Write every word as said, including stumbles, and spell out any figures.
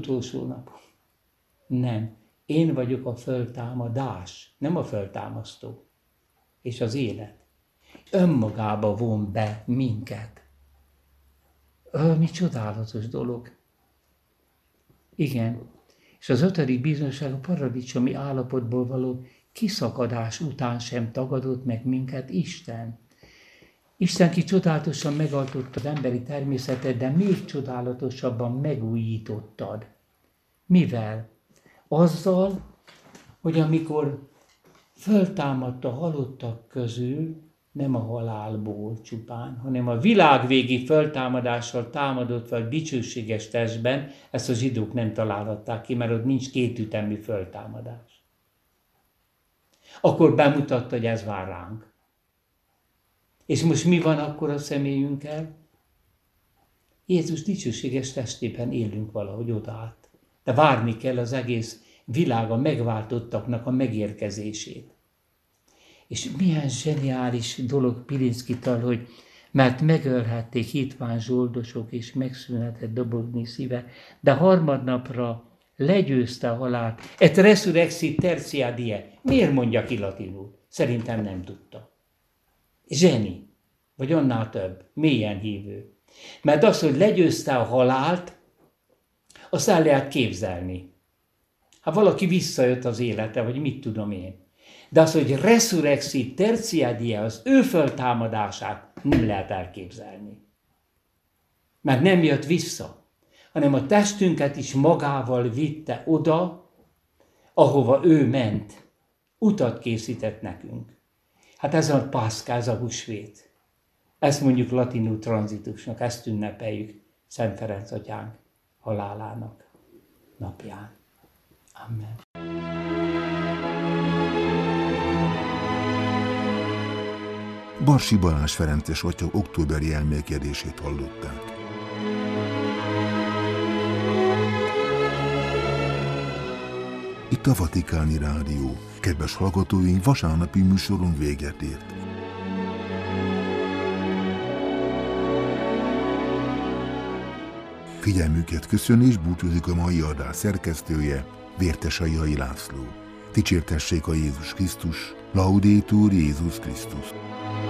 utolsó napom. Nem. Én vagyok a föltámadás, nem a föltámasztó. És az élet. Önmagába von be minket. Ö, mi csodálatos dolog. Igen. És az ötödik bizonyság a paradicsomi állapotból való kiszakadás után sem tagadott meg minket Isten. Isten ki csodálatosan megaltotta az emberi természetet, de még csodálatosabban megújítottad. Mivel? Azzal, hogy amikor föltámadt a halottak közül, nem a halálból csupán, hanem a világvégi föltámadással támadott fel dicsőséges testben, ezt a zsidók nem találhatták ki, mert ott nincs kétütemű föltámadás. Akkor bemutatta, hogy ez vár ránk. És most mi van akkor a személyünkkel? Jézus dicsőséges testében élünk valahogy oda át. De várni kell az egész világ a megváltottaknak a megérkezését. És milyen zseniális dolog Pilinszkital, hogy mert megölhették hitván zsoldosok, és megszűnhetett dobogni szíve, de harmadnapra legyőzte a halált. Et resurrexit tertia die. Miért mondja ki latinul? Szerintem nem tudta. Zseni, vagy annál több, mélyen hívő. Mert az, hogy legyőzte a halált, azt el lehet képzelni. Ha valaki visszajött az élete, vagy mit tudom én. De az, hogy resurrexit tertia die, az ő föltámadását nem lehet elképzelni. Mert nem jött vissza, hanem a testünket is magával vitte oda, ahova ő ment. Utat készített nekünk. Hát ez a Pászka, ez a húsvét. Ezt mondjuk latinul tranzitusnak, ezt ünnepeljük Szent Ferenc atyánk halálának napján. Amen. Barsi Balázs Ferences atya októberi elmélkedését hallották. Itt a Vatikáni Rádió. Kedves hallgatóink, vasárnapi műsoron véget ért. Figyelmüket köszöni és búcsúzik a mai adás szerkesztője, Vértesai László. Dicsértessék a Jézus Krisztus, Laudetur Jézus Krisztus.